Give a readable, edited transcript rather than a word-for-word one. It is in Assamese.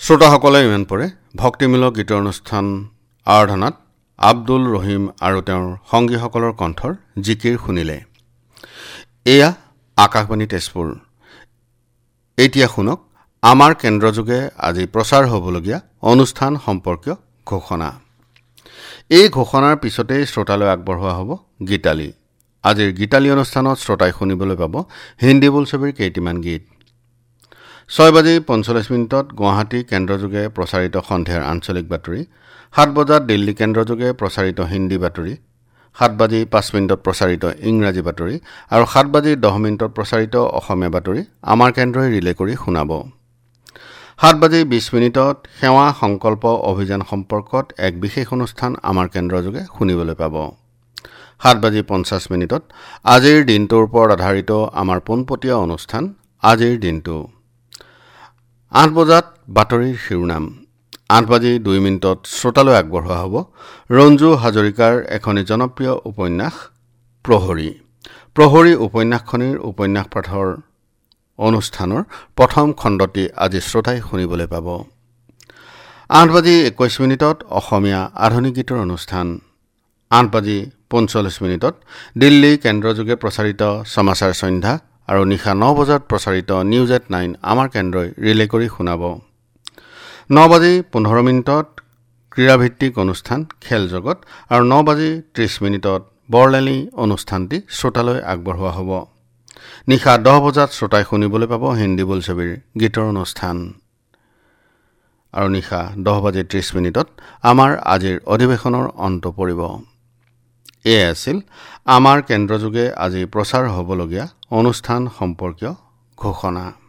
শ্ৰোতাসকলে ইমান পৰে ভক্তিমূলক গীতৰ অনুষ্ঠান আৰাধনাত আব্দুল ৰহিম আৰু তেওঁৰ সংগীসকলৰ কণ্ঠৰ জিকিৰ শুনিলে। এয়া আকাশবাণী তেজপুৰ। এতিয়া শুনক আমাৰ কেন্দ্ৰযোগে আজি প্ৰচাৰ হ'বলগীয়া অনুষ্ঠান সম্পৰ্কীয় ঘোষণা। এই ঘোষণাৰ পিছতেই শ্ৰোতালৈ আগবঢ়োৱা হ'ব গীতালী। আজিৰ গীতালী অনুষ্ঠানত শ্ৰোতাই শুনিবলৈ পাব হিন্দী বোলছবিৰ কেইটিমান গীত। 6:45 গুৱাহাটী কেন্দ্ৰযোগে প্ৰচাৰিত সন্ধিয়াৰ আঞ্চলিক বাতৰি, 7 বজাত দিল্লী কেন্দ্ৰযোগে প্ৰচাৰিত হিন্দী বাতৰি, 7:05 প্ৰচাৰিত ইংৰাজী বাতৰি আৰু 7:10 প্ৰচাৰিত অসমীয়া বাতৰি আমাৰ কেন্দ্ৰই ৰিলে কৰি শুনাব। 7:20 সেৱা সংকল্প অভিযান সম্পৰ্কত এক বিশেষ অনুষ্ঠান আমাৰ কেন্দ্ৰযোগে শুনিবলৈ পাব। 7:50 আজিৰ দিনটোৰ ওপৰত আধাৰিত আমাৰ পোনপটীয়া অনুষ্ঠান আজিৰ দিনটো। 8 বজাত বাতৰিৰ শিৰোনাম। 8:02 শ্ৰোতালৈ আগবঢ়োৱা হ'ব ৰঞ্জু হাজৰিকাৰ এখনি জনপ্ৰিয় উপন্যাস প্ৰহৰী। প্ৰহৰী উপন্যাসখনিৰ উপন্যাস পাঠৰ অনুষ্ঠানৰ প্ৰথম খণ্ডটি আজি শ্ৰোতাই শুনিবলৈ পাব। 8:21 অসমীয়া আধুনিক গীতৰ অনুষ্ঠান। 8:45 দিল্লী কেন্দ্ৰযোগে প্ৰচাৰিত সমাচাৰ সন্ধ্যা আৰু নিশা 9 বজাত প্ৰচাৰিত নিউজ এট 9 আমাৰ কেন্দ্ৰই ৰিলে কৰি শুনাব। 9:15 ক্ৰীড়াভিত্তিক অনুষ্ঠান খেল জগত আৰু 9:30 বৰলালী অনুষ্ঠানটি শ্ৰোতালৈ আগবঢ়োৱা হ'ব। নিশা 10 বজাত শ্ৰোতাই শুনিবলৈ পাব হিন্দী বোলছবিৰ গীতৰ অনুষ্ঠান। আৰু নিশা 10:30 আমাৰ আজিৰ অধিৱেশনৰ অন্ত পৰিব। এয়া আছিল আমাৰ কেন্দ্ৰযোগে আজি প্ৰচাৰ হ'বলগীয়া অনুষ্ঠান সম্পৰ্কীয় ঘোষণা।